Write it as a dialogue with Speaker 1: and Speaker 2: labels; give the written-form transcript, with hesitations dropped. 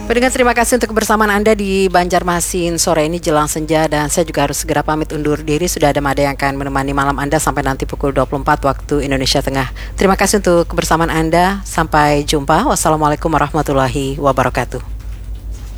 Speaker 1: Pendengar, terima kasih untuk kebersamaan Anda di Banjarmasin sore ini jelang senja, dan saya juga harus segera pamit undur diri. Sudah ada Made yang akan menemani malam Anda sampai nanti pukul 24 waktu Indonesia Tengah. Terima kasih untuk kebersamaan Anda. Sampai jumpa. Wassalamualaikum warahmatullahi wabarakatuh.